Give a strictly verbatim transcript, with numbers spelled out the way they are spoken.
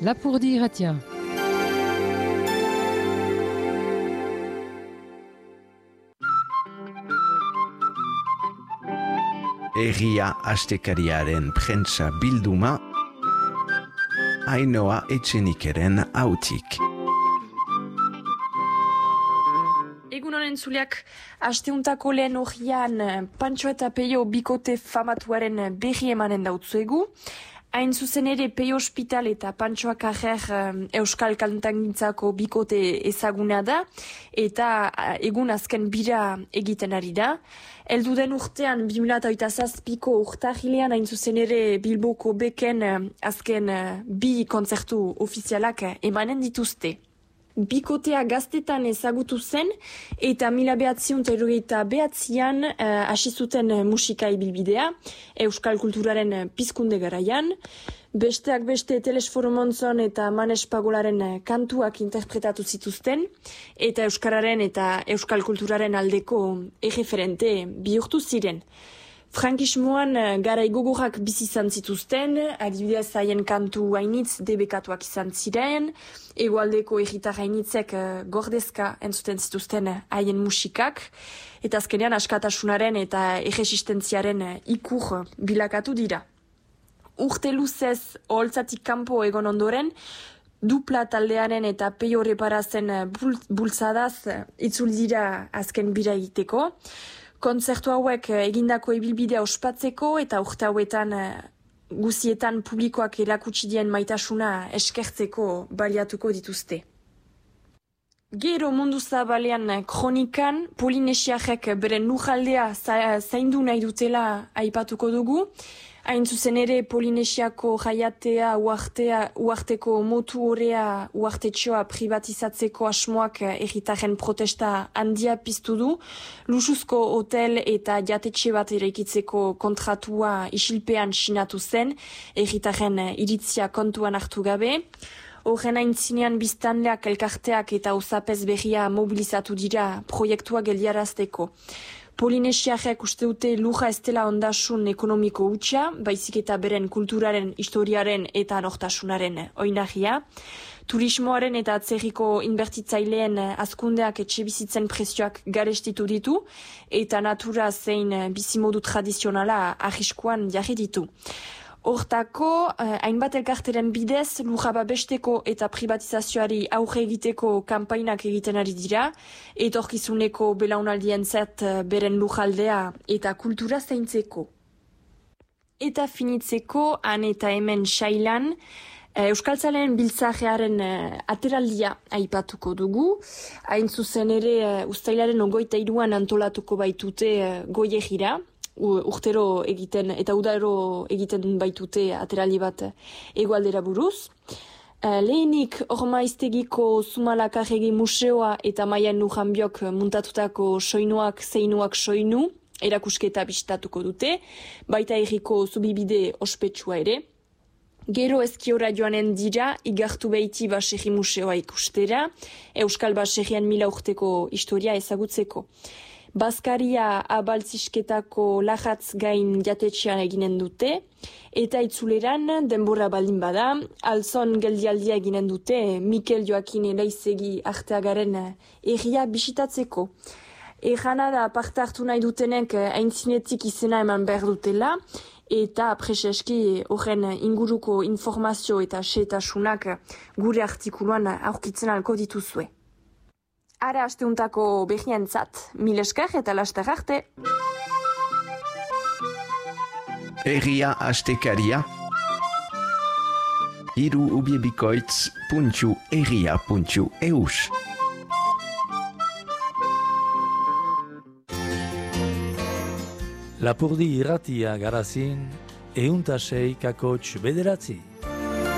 Lapurdi irratia. Egia astekariaren prentsa bilduma, Ainhoa Etxenikeren hautik. Egun honen zuleak, asteuntako lehen horian Pantxo eta Peio bikote famatuaren berri emanen dautzuegu. Hain zuzen ere Peio Hospital eta Pantxoa Kajer Euskal Kantangintzako bikote ezaguna da, eta egun azken bira egiten ari da. Eldu den urtean, bi mila hogeita zazpiko urtahilean, hain zuzen ere Bilboko beken azken bi kontzertu ofizialak emanen dituzte. Bikotea gaztetan ezagutu zen, eta mila behatziun eta behatzian uh, hasi zuten musika ibilbidea, euskal kulturaren pizkunde garaian. Besteak beste Telesforo Montzon eta Manes Pagolaren kantuak interpretatu zituzten, eta euskararen eta euskal kulturaren aldeko erreferente bihurtu ziren. Frankismoan garai gogorrak bizi izan zituzten, adibidez haien kantu hainitz debekatuak izan ziren, hegoaldeko herritar hainitzek gordezka entzuten zituzten haien musikak, eta azkenean askatasunaren eta erresistentziaren ikur bilakatu dira. Urte luzez oholtzatik kanpo egon ondoren, Dupla taldearen eta Peio Reparazen bultzadaz itzul dira azken bira egiteko. Kontzertu hauek egindako ibilbidea ospatzeko eta urte hauetan guzietan publikoak erakutsi dien maitasuna eskertzeko baliatuko dituzte. Gero mundu zabalean kronikan, Polinesiarrek beren lujaldea zaindu nahi dutela aipatuko dugu. Hain zuzen ere Polinesiako jaiatea uartea, uarteko motu horea uartetxoa privatizatzeko asmoak herritarren protesta handia piztu du, luxuzko hotel eta jatetxe bat eraikitzeko kontratua isilpean sinatu zen, herritarren iritzia kontuan hartu gabe. Horren aintzinean biztanleak elkarteak eta osapez berria mobilizatu dira proiektua geldiarazteko. Polinesiarrek uste dute lurra ez dela ondasun ekonomiko hutsa, baizik eta beren kulturaren, historiaren eta nortasunaren oinarria. Turismoaren eta atzerriko inbertitzaileen hazkundeak etxebizitzen prezioak garestitu ditu, eta natura zein bizimodu tradizionala arriskuan jarri ditu. Hortako, eh, hainbat elkarteren bidez, lurra babesteko eta privatizazioari aurre egiteko kanpainak egiten ari dira, etorkizuneko belaunaldientzat beren lujaldea eta kultura zaintzeko. Eta finitzeko, han eta hemen sailan, eh, Euskaltzaleen biltzajearen eh, ateraldia aipatuko dugu. Hain zuzen ere, eh, uztailaren ogoita iruan antolatuko baitute eh, goiegira, urtero egiten eta udaro egiten baitute ateraldi bat hegoaldera buruz. Uh, lehenik Ormaiztegiko Zumalakarregi museoa eta Maian Lujanbiok muntatutako soinuak zeinuak soinu erakusketa bisitatuko dute, baita herriko zubibide ospetsua ere. Gero ezkiora joanen dira, igartu behiti baserri museoa ikustera, Euskal Baserrian mila urteko historia ezagutzeko. Bazkaria abaltzisketako lajatz gain jatetxean eginen dute, eta itzuleran denbora baldin bada, alzon geldialdia eginen dute Mikel Joakin Eleizegi Arteagaren erria bisitatzeko. Errana da parte hartu nahi dutenek aintzinetik izena eman behar dutela, eta preseski horren inguruko informazio eta xehetasunak gure artikuluan aurkitzen alko dituzue. Ara asteuntako behientzat, mil esker eta laster arte. Egia astekaria, hiru ubiebikoitz puntxu egia puntxu eus. Lapurdi irratia garazin, euntasei kakotx bederatzi.